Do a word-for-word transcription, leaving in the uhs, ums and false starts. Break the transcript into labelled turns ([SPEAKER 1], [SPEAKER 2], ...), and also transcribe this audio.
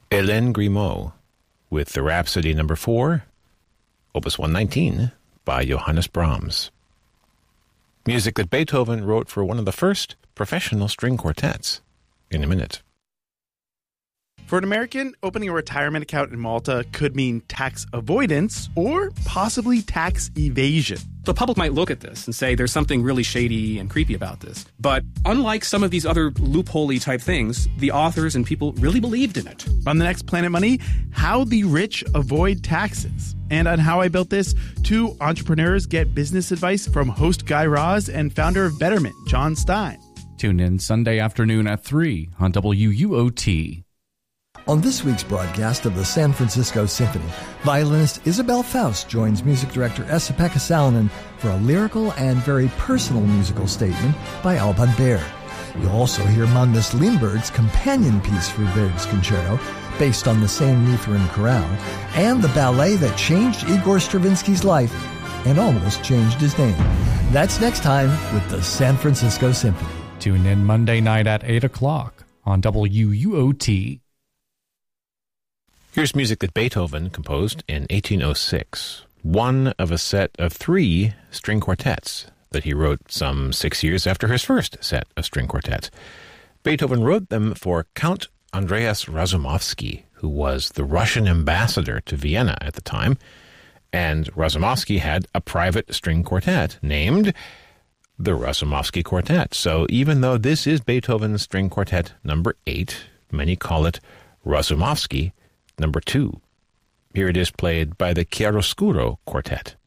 [SPEAKER 1] Hélène Grimaud with the Rhapsody number four, Opus one nineteen, by Johannes Brahms. Music that Beethoven wrote for one of the first professional string quartets. In a minute.
[SPEAKER 2] For an American, opening a retirement account in Malta could mean tax avoidance or possibly tax evasion.
[SPEAKER 3] The public might look at this and say there's something really shady and creepy about this. But unlike some of these other loophole-y type things, the authors and people really believed in it.
[SPEAKER 2] On the next Planet Money, how the rich avoid taxes. And on How I Built This, two entrepreneurs get business advice from host Guy Raz and founder of Betterment, John Stein.
[SPEAKER 4] Tune in Sunday afternoon at three on W U O T.
[SPEAKER 5] On this week's broadcast of the San Francisco Symphony, violinist Isabel Faust joins music director Esa-Pekka Salonen for a lyrical and very personal musical statement by Alban Berg. You'll also hear Magnus Lindberg's companion piece for Berg's concerto, based on the same Lutheran chorale, and the ballet that changed Igor Stravinsky's life and almost changed his name. That's next time with the San Francisco Symphony.
[SPEAKER 4] Tune in Monday night at eight o'clock on W U O T.
[SPEAKER 1] Here's music that Beethoven composed in eighteen oh six, one of a set of three string quartets that he wrote some six years after his first set of string quartets. Beethoven wrote them for Count Andreas Razumovsky, who was the Russian ambassador to Vienna at the time, and Razumovsky had a private string quartet named the Razumovsky Quartet. So even though this is Beethoven's string quartet number eight, many call it Razumovsky number two. Here it is played by the Chiaroscuro Quartet.